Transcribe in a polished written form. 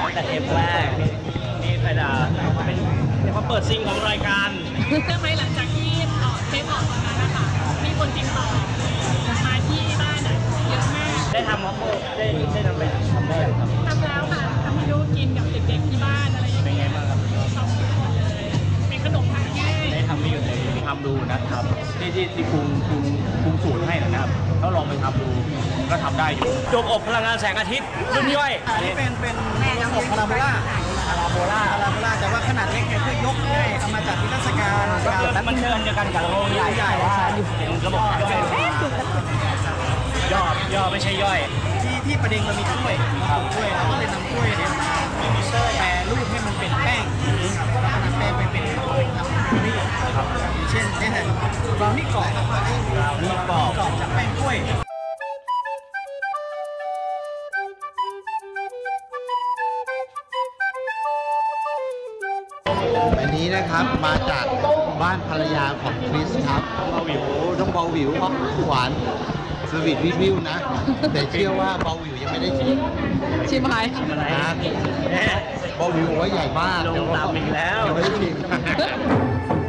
แต่เทปแรกนี่ใครด่าเป็นเรียกว่าเปิดซิงของรายการเชื่อไหมหลังจากที่เทปออกตอนนั้นนะคะมีคนติดต่อมาที่บ้านเยอะมากได้ทำครับได้ทำไปทำได้ครับทำแล้วค่ะทำให้ลูกกินกับเด็กๆที่บ้านอะไรอย่างเงี้ยเป็นไงบ้างครับเป็นขนมทานง่ายได้ทำไม่หยุดเลยทำดูนะครับที่ปรุงสูตรให้นะครับแล้วลองไปทำดูก็ทำได้อยู่จงอบพลังงานแสงอาทิตย์รุ่นย่อยอันนี้เป็นอบพาราโบลาแต่ว่าขนาดเล็กไงเพื่อยกง่ายเอามาจากนิทรรศการมันเดินเดียวกันกับโรงใหญ่ว่าเป็นระบบย่อไม่ใช่ย่อยที่ประเด็นเรามีกล้วยเราก็เลยนำกล้วยเนี่ยแปรรูปให้มันเป็นแป้งแล้วนำแป้งไปเป็นทำนี่เช่นเนี่ยบราวนี่กรอบจากแป้งกล้วยอันนี้นะครับมาจากบ้านภรรยาของคริสครับต้องเบาหวิวเพราะหวานสวีทวิวนะแต่เชื่อว่าเบาหวิวยังไม่ได้ชิมอะไรนะเบาหวิวบอกว่าใหญ่มากลงตามอีกแล้วยังไม่ได้ชิม